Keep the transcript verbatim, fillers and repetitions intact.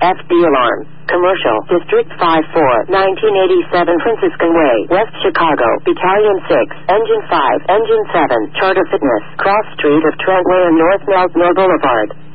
F D alarm. Commercial, District five four, nineteen eighty-seven Franciscan Way, West Chicago, Battalion six, Engine five, Engine seven, Charter Fitness, Cross Street of Trentway and North Meltmore Boulevard.